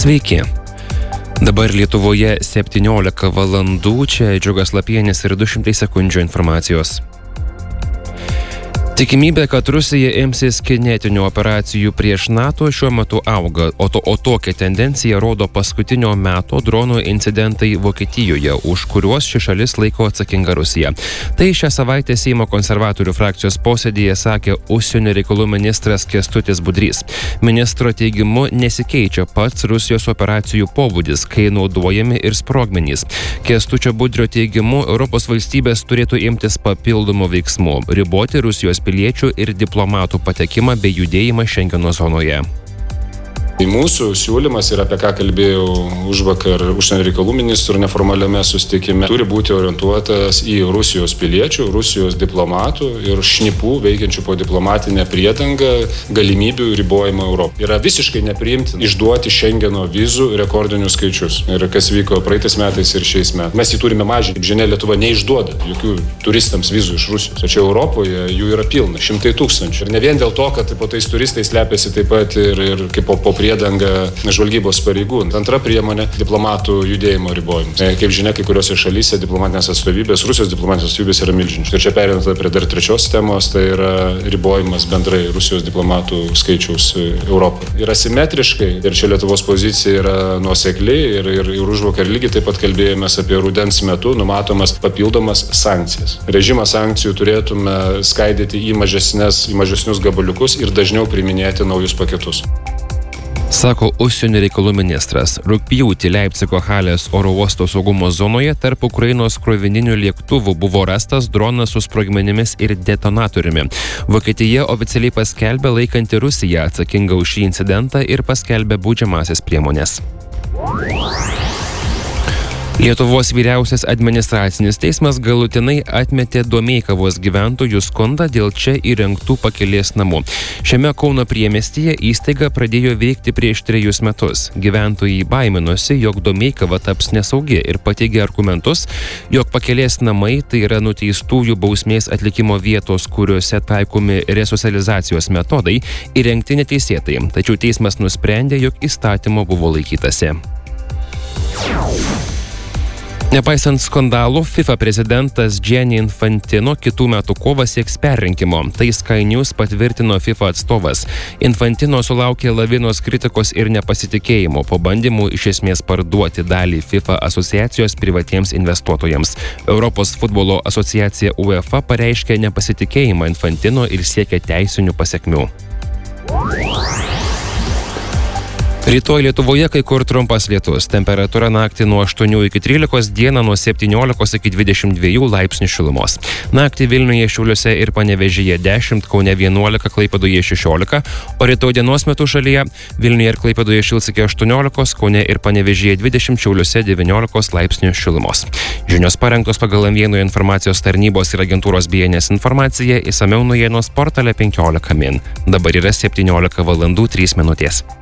Sveiki. Dabar Lietuvoje 17 valandų, čia Džiugas Lapienis ir 200 sekundžių informacijos. Tikimybė, kad Rusija imsis kinetinių operacijų prieš NATO šiuo metu auga, o tokią tendenciją rodo paskutinio meto dronų incidentai Vokietijoje, už kuriuos ši šalis laiko atsakinga Rusija. Tai šią savaitę Seimo konservatorių frakcijos posėdėje sakė užsienio reikalų ministras Kęstutis Budrys. Ministro teigimu nesikeičia pats Rusijos operacijų pobūdis, kai naudojami ir sprogmenys. Kęstučio Budrio teigimu, Europos valstybės turėtų imtis papildomų veiksmų, riboti Rusijos piliečių ir diplomatų patekimą bei judėjimą Šengeno zonoje. Mūsų siūlymas ir apie ką kalbėjau užvakar užsienio reikalų ministrų neformaliame susitikime turi būti orientuotas į Rusijos piliečių, Rusijos diplomatų ir šnipų veikiančių po diplomatinę priedangą galimybių ribojimą Europoje. Yra visiškai nepriimtina išduoti Šengeno vizų rekordinius skaičius. Ir kas vyko praeitais metais ir šiais metais. Mes jį turime mažinti. Kaip žinia, Lietuva neišduoda jokių turistams vizų iš Rusijos. Tačiau Europoje jų yra pilna, 100 000. Ir ne vien dėl to, kad po tais turistais slepiasi taip pat ir kaip po priedanga žvalgybos pareigūnų. Antra priemonė – diplomatų judėjimo ribojimas. Kaip žinia, kai kuriuose šalyse diplomatinės atstovybės, Rusijos diplomatinės atstovybės yra milžiniškos. Ir čia pereinant prie dar trečios temos, tai yra ribojimas bendrai Rusijos diplomatų skaičiaus Europoje. Yra simetriškai ir čia Lietuvos pozicija yra nuosekli ir užvakar lygiai taip pat kalbėjomės apie rudens metu numatomas papildomas sankcijas. Režimą sankcijų turėtume skaidyti į mažesnius gabaliukus ir dažniau priiminėti naujus paketus. Sako užsienio reikalų ministras. Rugpjūtį Leipcigo Halės oro uosto saugumo zonoje tarp Ukrainos krovininių lėktuvų buvo rastas dronas su sprogmenimis ir detonatoriumi. Vokietija oficialiai paskelbė laikanti Rusiją atsakingą už šį incidentą ir paskelbė baudžiamąsias priemones. Lietuvos vyriausias administracinis teismas galutinai atmetė Domeikavos gyventojų skundą dėl čia įrengtų pakelės namų. Šiame Kauno priemiestyje įstaiga pradėjo veikti prieš 3 metus. Gyventojai baiminosi, jog Domeikava taps nesaugi ir pateikė argumentus, jog pakelės namai tai yra nuteistųjų bausmės atlikimo vietos, kuriuose taikomi resocializacijos metodai, įrengti neteisėtai. Tačiau teismas nusprendė, jog įstatymo buvo laikytasi. Nepaisant skandalų, FIFA prezidentas Gianni Infantino kitų metų kovą sieks perrinkimo. Tai Sky News patvirtino FIFA atstovas. Infantino sulaukė lavinos kritikos ir nepasitikėjimo po bandymų iš esmės parduoti dalį FIFA asociacijos privatiems investuotojams. Europos futbolo asociacija UEFA pareiškė nepasitikėjimą Infantino ir siekia teisinių pasekmių. Rytoj Lietuvoje kai kur trumpas lietus. Temperatūra naktį nuo 8 iki 13, dieną nuo 17 iki 22 laipsnių šilumos. Naktį Vilniuje, Šiauliuose ir Panevėžyje 10, Kaune 11, Klaipėdoje 16, o rytoj dienos metu šalyje Vilniuje ir Klaipėdoje šils iki 18, Kaune ir Panevėžyje 20, Šiauliuose 19 laipsnių šilumos. Žinios parengtos pagal M1 informacijos tarnybos ir agentūros BNS informaciją, išsamiau naujienos portale 15 min. Dabar yra 17 valandų 3 minutės.